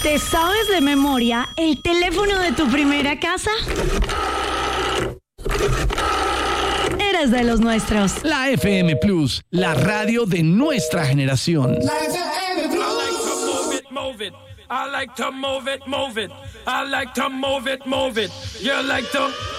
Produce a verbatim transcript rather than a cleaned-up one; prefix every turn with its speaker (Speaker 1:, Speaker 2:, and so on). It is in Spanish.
Speaker 1: ¿Te sabes de memoria el teléfono de tu primera casa? Eres de los nuestros.
Speaker 2: La F M Plus, la radio de nuestra generación.
Speaker 3: I like to move it, move it. I like to move it, move it. You like to